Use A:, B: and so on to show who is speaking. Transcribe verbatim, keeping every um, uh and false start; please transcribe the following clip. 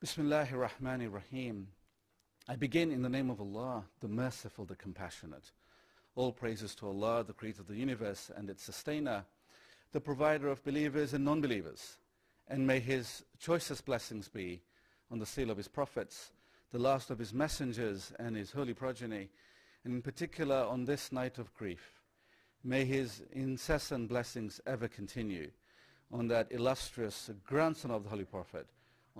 A: Bismillahir Rahmanir Rahim. I begin in the name of Allah, the Merciful, the Compassionate. All praises to Allah, the Creator of the universe and its sustainer, the provider of believers and non-believers. And may His choicest blessings be on the seal of His prophets, the last of His messengers and His holy progeny, and in particular on this night of grief. May His incessant blessings ever continue on that illustrious grandson of the Holy Prophet,